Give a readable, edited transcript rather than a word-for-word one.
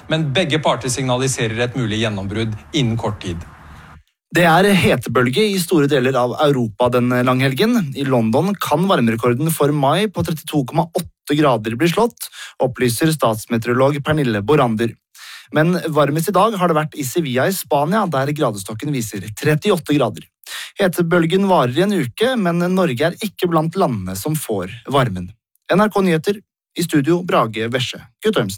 men begge parter signaliserer et mulig gjennombrudd innen kort tid. Det hetebølge i store deler av Europa den langhelgen. I London kan varmerekorden for mai på 32,8 grader bli slått, opplyser statsmeteorolog Pernille Borander. Men varmest i dag har det vært i Sevilla i Spania, der gradestokken viser 38 grader. Hetebølgen varer i en uke, men Norge ikke blant landene som får varmen. NRK Nyheter, i studio Brage Vesje Guttormsen.